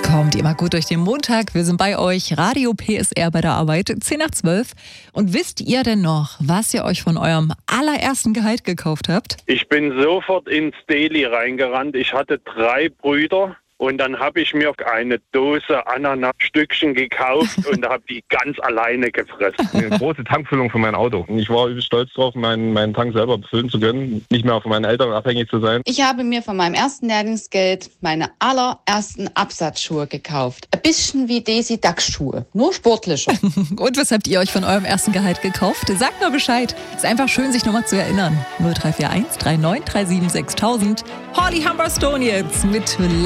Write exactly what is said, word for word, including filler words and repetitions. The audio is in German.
Kommt ihr mal gut durch den Montag. Wir sind bei euch. Radio P S R bei der Arbeit. zehn nach zwölf. Und wisst ihr denn noch, was ihr euch von eurem allerersten Gehalt gekauft habt? Ich bin sofort ins Deli reingerannt. Ich hatte drei Brüder. Und dann habe ich mir eine Dose Ananasstückchen gekauft und habe die ganz alleine gefressen. Eine große Tankfüllung für mein Auto. Und ich war übelst stolz drauf, meinen, meinen Tank selber befüllen zu können, nicht mehr von meinen Eltern abhängig zu sein. Ich habe mir von meinem ersten Lehrlingsgeld meine allerersten Absatzschuhe gekauft. Ein bisschen wie Daisy Duck Schuhe, nur sportlicher. Und was habt ihr euch von eurem ersten Gehalt gekauft? Sagt mal Bescheid. Ist einfach schön, sich nochmal zu erinnern. null drei vier eins drei neun drei sieben sechstausend. Holly Humberstone jetzt mit